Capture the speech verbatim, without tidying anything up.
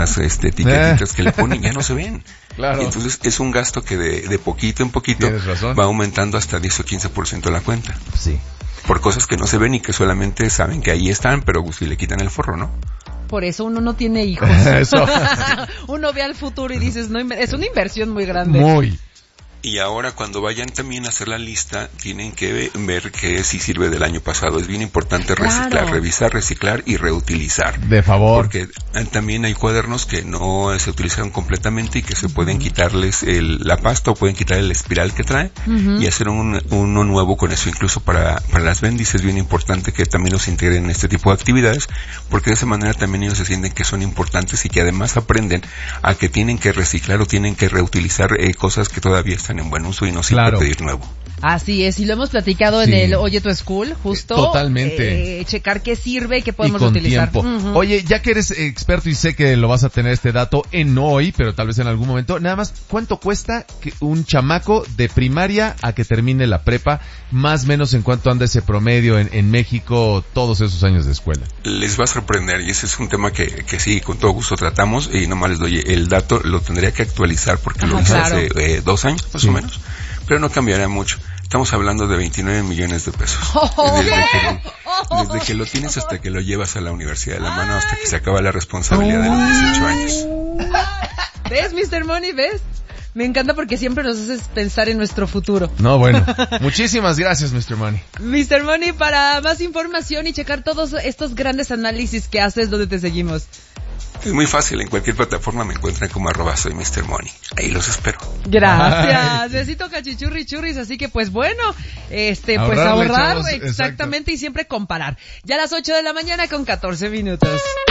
las este, etiquetitas eh. que le ponen ya no se ven. Claro. Y entonces es un gasto que de, de poquito en poquito va aumentando hasta diez o quince por ciento la cuenta. Sí. Por cosas que no se ven y que solamente saben que ahí están, pero si le quitan el forro, ¿no? Por eso uno no tiene hijos. Eso. Uno ve al futuro y dices, no, es una inversión muy grande. Muy. Y ahora cuando vayan también a hacer la lista, tienen que ver que sí sirve del año pasado. Es bien importante reciclar, claro. revisar, reciclar y reutilizar. De favor. Porque también hay cuadernos que no se utilizaron completamente y que se pueden uh-huh. quitarles el, la pasta o pueden quitar el espiral que trae uh-huh. y hacer un, uno nuevo con eso. Incluso para, para las bendis es bien importante que también los integren en este tipo de actividades, porque de esa manera también ellos se sienten que son importantes y que además aprenden a que tienen que reciclar o tienen que reutilizar eh, cosas que todavía están en buen uso y no siempre claro. pedir nuevo. Así es, y lo hemos platicado sí. en el Oye Tu School, justo. Totalmente. Eh, checar qué sirve y qué podemos y con utilizar. Tiempo. Uh-huh. Oye, ya que eres experto y sé que lo vas a tener este dato en hoy, pero tal vez en algún momento, nada más, ¿cuánto cuesta que un chamaco de primaria a que termine la prepa? Más o menos en cuánto anda ese promedio en, en México todos esos años de escuela. Les va a sorprender y ese es un tema que, que sí, con todo gusto tratamos y nomás les doy el dato, lo tendría que actualizar porque Ajá, lo hice claro. hace eh, dos años más sí. o menos, pero no cambiará mucho. Estamos hablando de veintinueve millones de pesos. Oh, desde, que lo, desde que lo tienes hasta que lo llevas a la universidad de la mano, hasta que se acaba la responsabilidad de los dieciocho años. ¿Ves, mister Money? ¿Ves? Me encanta porque siempre nos haces pensar en nuestro futuro. No, bueno. Muchísimas gracias, mister Money. mister Money, para más información y checar todos estos grandes análisis que haces, ¿dónde te seguimos? Es muy fácil, en cualquier plataforma me encuentran como arroba soy mister Money. Ahí los espero. Gracias. Besito cachichurri churris, así que pues bueno, este, pues Ahorrarle, ahorrar, chavos, exactamente, exacto. Y siempre comparar. Ya a las ocho de la mañana con catorce minutos.